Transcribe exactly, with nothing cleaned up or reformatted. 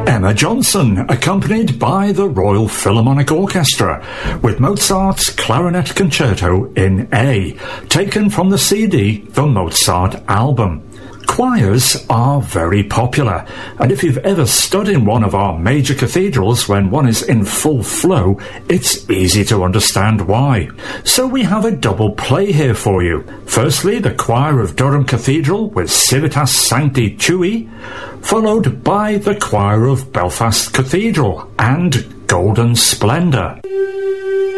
Emma Johnson, accompanied by the Royal Philharmonic Orchestra, with Mozart's Clarinet Concerto in A, taken from the C D The Mozart Album. Choirs are very popular, and if you've ever stood in one of our major cathedrals when one is in full flow, it's easy to understand why. So we have a double play here for you. Firstly, the choir of Durham Cathedral with Civitas Sancti Tuae, followed by the choir of Belfast Cathedral and Golden Splendour.